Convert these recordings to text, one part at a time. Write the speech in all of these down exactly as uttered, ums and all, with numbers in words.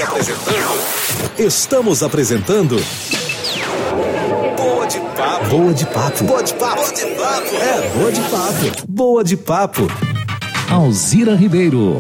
apresentando. Estamos apresentando. Boa de papo. Boa de papo. Boa de papo. Boa de papo. É, boa de papo. Boa de papo. Alzira Ribeiro.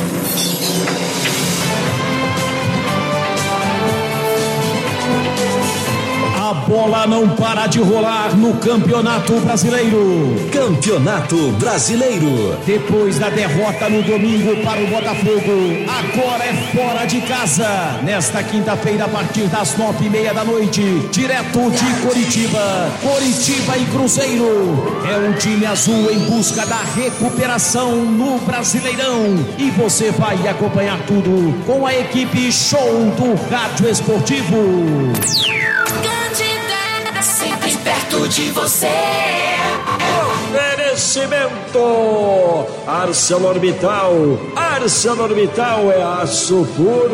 A bola não para de rolar no Campeonato Brasileiro. Campeonato Brasileiro. Depois da derrota no domingo para o Botafogo, agora é fora de casa. Nesta quinta-feira, a partir das nove e meia da noite, direto de Coritiba. Coritiba e Cruzeiro. É o time azul em busca da recuperação no Brasileirão. E você vai acompanhar tudo com a equipe Show do Rádio Esportivo. Sempre perto de você. Oferecimento ArcelorMittal. ArcelorMittal é aço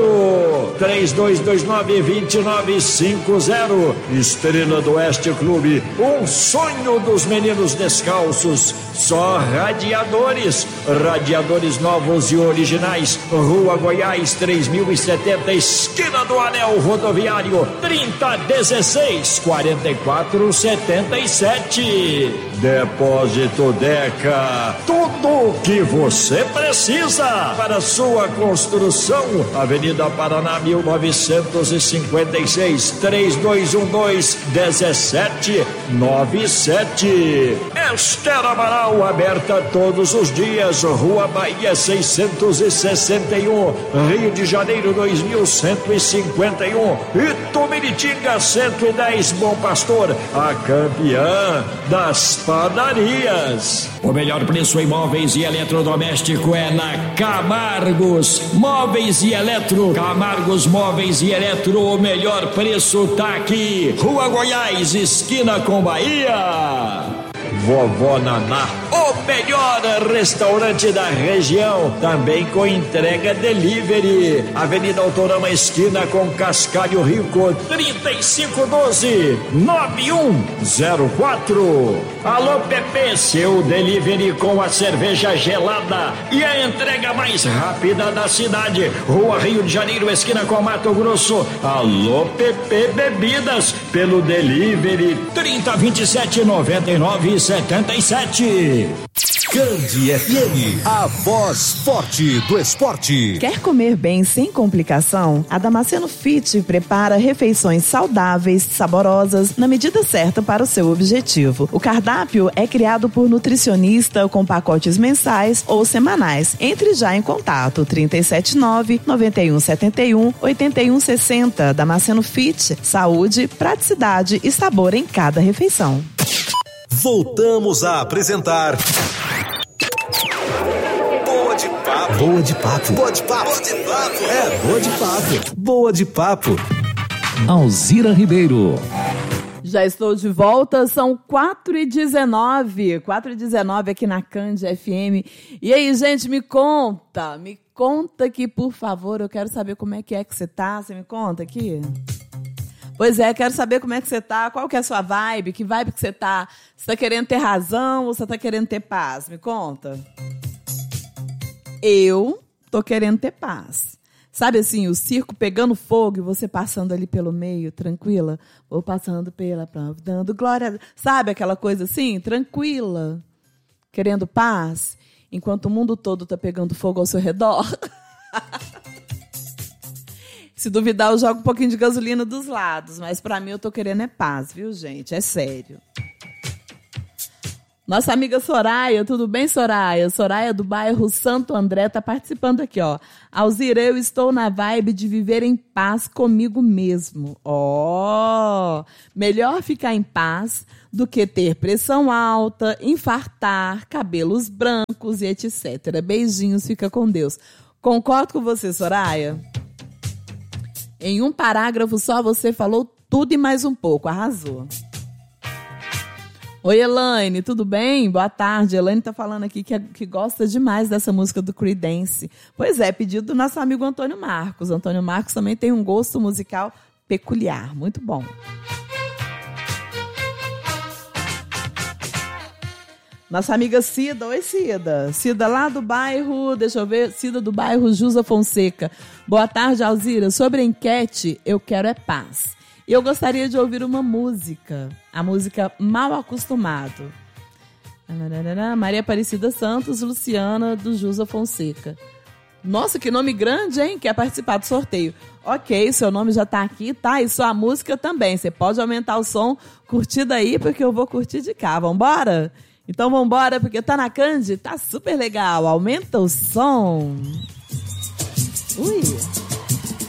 puro. três dois dois nove, dois nove cinco zero. Estrela do Oeste Clube, um sonho dos meninos descalços. Só radiadores, radiadores novos e originais. Rua Goiás três mil e setenta, esquina do Anel Rodoviário, trinta dezesseis, quarenta e quatro setenta e sete. Depósito Deca, tudo o que você precisa para sua construção. Avenida Paraná mil novecentos e cinquenta e seis, três dois um dois, um sete nove sete. Esther Amaral, aberta todos os dias. Rua Bahia seiscentos e sessenta e um, Rio de Janeiro dois mil cento e cinquenta e um. Itumiritinga cento e dez, Bom Pastor, a campeã das padarias. O melhor preço em móveis e eletrodoméstico é na Camargos Móveis e Eletro. Camargos Móveis e Eletro, o melhor preço tá aqui. Rua Goiás, esquina com Bahia. Vovó Naná, o melhor restaurante da região, também com entrega delivery. Avenida Autorama, esquina com Cascalho Rico, trinta e cinco doze, nove um zero quatro. Alô Pepe, seu delivery com a cerveja gelada e a entrega mais rápida da cidade. Rua Rio de Janeiro, esquina com Mato Grosso. Alô Pepe Bebidas, pelo delivery trinta, vinte e sete, noventa e nove, setenta e sete. Candi F M, a voz forte do esporte. Quer comer bem sem complicação? A Damasceno Fit prepara refeições saudáveis, saborosas, na medida certa para o seu objetivo. O cardápio é criado por nutricionista com pacotes mensais ou semanais. Entre já em contato, trinta e sete nove, noventa e um setenta e um, oitenta e um sessenta. Damasceno Fit, saúde, praticidade e sabor em cada refeição. Voltamos a apresentar Boa de Papo. Boa de Papo. Boa de Papo. Boa de Papo. É, Boa de Papo. Boa de Papo. Alzira Ribeiro. Já estou de volta, são quatro e dezenove, quatro e dezenove aqui na Candi F M. E aí, gente, me conta, me conta aqui, por favor, eu quero saber como é que é que você tá, você me conta aqui? Pois é, quero saber como é que você tá, qual que é a sua vibe, que vibe que você tá. Você tá querendo ter razão ou você tá querendo ter paz? Me conta. Eu tô querendo ter paz. Sabe assim, o circo pegando fogo e você passando ali pelo meio, tranquila? Vou passando pela prova, dando glória. Sabe aquela coisa assim, tranquila? Querendo paz? Enquanto o mundo todo tá pegando fogo ao seu redor. Se duvidar, eu jogo um pouquinho de gasolina dos lados. Mas pra mim, eu tô querendo é paz, viu, gente? É sério. Nossa amiga Soraya, tudo bem, Soraya? Soraya do bairro Santo André tá participando aqui, ó. Alzira, eu estou na vibe de viver em paz comigo mesmo. Ó, oh, melhor ficar em paz do que ter pressão alta, infartar, cabelos brancos e etcétera. Beijinhos, fica com Deus. Concordo com você, Soraya? Em um parágrafo só você falou tudo e mais um pouco. Arrasou. Oi, Elaine, tudo bem? Boa tarde. Elaine tá falando aqui que, que gosta demais dessa música do Creedence. Pois é, pedido do nosso amigo Antônio Marcos. Antônio Marcos também tem um gosto musical peculiar. Muito bom. Nossa amiga Cida, oi Cida. Cida lá do bairro, deixa eu ver, Cida do bairro Jusa Fonseca. Boa tarde, Alzira. Sobre a enquete, eu quero é paz. E eu gostaria de ouvir uma música, a música Mal Acostumado. Maria Aparecida Santos, Luciana do Jusa Fonseca. Nossa, que nome grande, hein? Quer participar do sorteio. Ok, seu nome já tá aqui, tá? E sua música também. Você pode aumentar o som, curtir daí, porque eu vou curtir de cá. Vambora? Então vambora, porque tá na Cande, tá super legal. Aumenta o som. Ui.